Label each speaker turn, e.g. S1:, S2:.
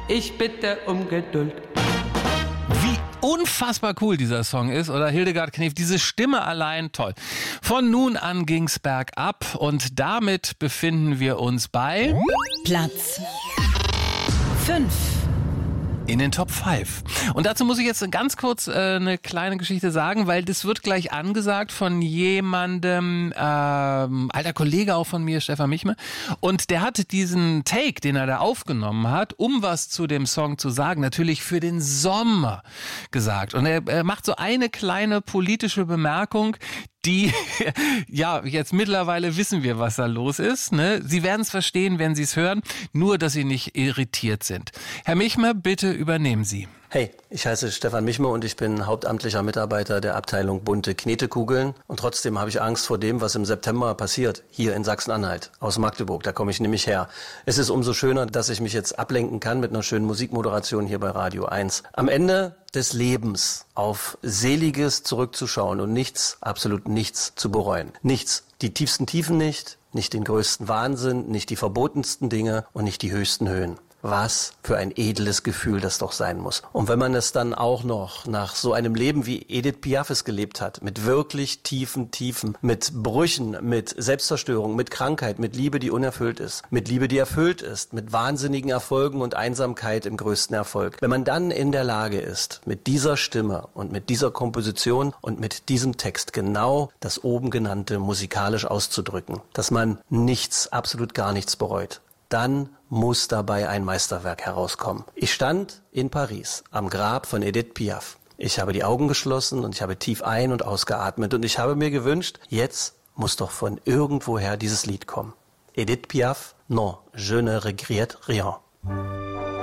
S1: Ich bitte um Geduld.
S2: Wie unfassbar cool dieser Song ist, oder Hildegard Knef, diese Stimme allein, toll. Von nun an ging's bergab und damit befinden wir uns bei
S3: Platz 5.
S2: in den Top 5. Und dazu muss ich jetzt ganz kurz eine kleine Geschichte sagen, weil das wird gleich angesagt von jemandem, alter Kollege auch von mir, Stefan Michme. Und der hat diesen Take, den er da aufgenommen hat, um was zu dem Song zu sagen, natürlich für den Sommer gesagt. Und er macht so eine kleine politische Bemerkung, die, ja, jetzt mittlerweile wissen wir, was da los ist. Ne? Sie werden es verstehen, wenn Sie es hören, nur dass Sie nicht irritiert sind. Herr Michme, bitte übernehmen Sie.
S4: Hey, ich heiße Stefan Michme und ich bin hauptamtlicher Mitarbeiter der Abteilung Bunte Knetekugeln. Und trotzdem habe ich Angst vor dem, was im September passiert, hier in Sachsen-Anhalt, aus Magdeburg. Da komme ich nämlich her. Es ist umso schöner, dass ich mich jetzt ablenken kann mit einer schönen Musikmoderation hier bei Radio 1. Am Ende des Lebens auf Seliges zurückzuschauen und nichts, absolut nichts zu bereuen. Nichts, die tiefsten Tiefen nicht den größten Wahnsinn, nicht die verbotensten Dinge und nicht die höchsten Höhen. Was für ein edles Gefühl das doch sein muss. Und wenn man es dann auch noch nach so einem Leben wie Edith Piaf es gelebt hat, mit wirklich tiefen Tiefen, mit Brüchen, mit Selbstzerstörung, mit Krankheit, mit Liebe, die unerfüllt ist, mit Liebe, die erfüllt ist, mit wahnsinnigen Erfolgen und Einsamkeit im größten Erfolg. Wenn man dann in der Lage ist, mit dieser Stimme und mit dieser Komposition und mit diesem Text genau das oben genannte musikalisch auszudrücken, dass man nichts, absolut gar nichts bereut, dann muss dabei ein Meisterwerk herauskommen. Ich stand in Paris am Grab von Edith Piaf. Ich habe die Augen geschlossen und ich habe tief ein- und ausgeatmet und ich habe mir gewünscht, jetzt muss doch von irgendwoher dieses Lied kommen. Edith Piaf, non, je ne regrette rien.